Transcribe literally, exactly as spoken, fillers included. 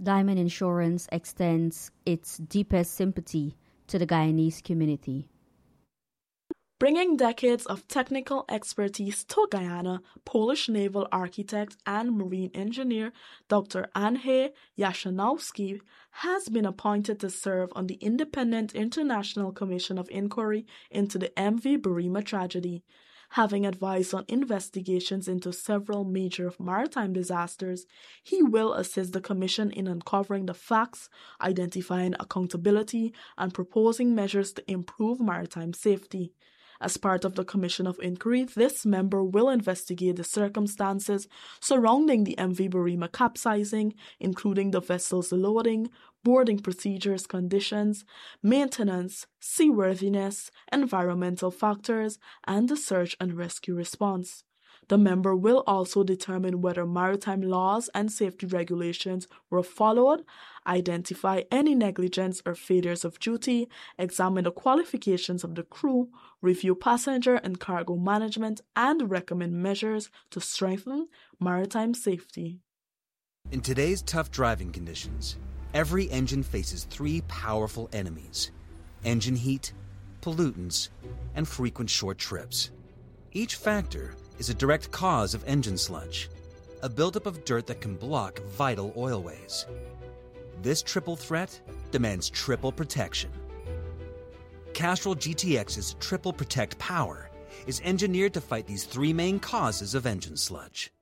Diamond Insurance extends its deepest sympathy to the Guyanese community. Bringing decades of technical expertise to Guyana, Polish naval architect and marine engineer Doctor Andrzej Jastrzębski has been appointed to serve on the Independent International Commission of Inquiry into the M V Burima tragedy. Having advised on investigations into several major maritime disasters, he will assist the Commission in uncovering the facts, identifying accountability, and proposing measures to improve maritime safety. As part of the Commission of Inquiry, this member will investigate the circumstances surrounding the M V Burima capsizing, including the vessel's loading, boarding procedures, conditions, maintenance, seaworthiness, environmental factors, and the search and rescue response. The member will also determine whether maritime laws and safety regulations were followed, identify any negligence or failures of duty, examine the qualifications of the crew, review passenger and cargo management, and recommend measures to strengthen maritime safety. In today's tough driving conditions, every engine faces three powerful enemies: engine heat, pollutants, and frequent short trips. Each factor is a direct cause of engine sludge, a buildup of dirt that can block vital oilways. This triple threat demands triple protection. Castrol G T X's Triple Protect Power is engineered to fight these three main causes of engine sludge.